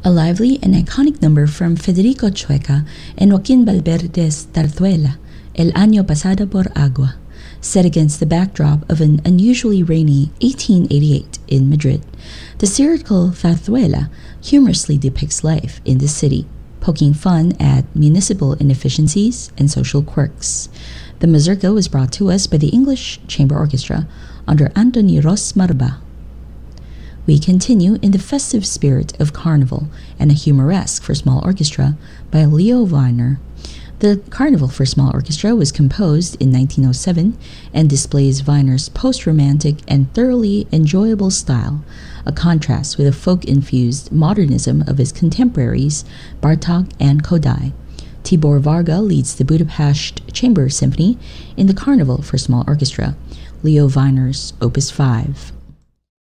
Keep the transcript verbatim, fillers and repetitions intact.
a lively and iconic number from Federico Chueca and Joaquin Valverde's Zarzuela, El Año Pasado por Agua, set against the backdrop of an unusually rainy eighteen eighty-eight in Madrid. The satirical Zarzuela humorously depicts life in the city, poking fun at municipal inefficiencies and social quirks. The mazurka was brought to us by the English Chamber Orchestra under Antoni Ros Marba. We continue in the festive spirit of Carnival and a humoresque for small orchestra by Leo Weiner. The Carnival for Small Orchestra was composed in nineteen oh seven and displays Weiner's post-romantic and thoroughly enjoyable style, a contrast with the folk-infused modernism of his contemporaries Bartók and Kodály. Tibor Varga leads the Budapest Chamber Symphony in the Carnival for Small Orchestra, Leo Weiner's Opus five.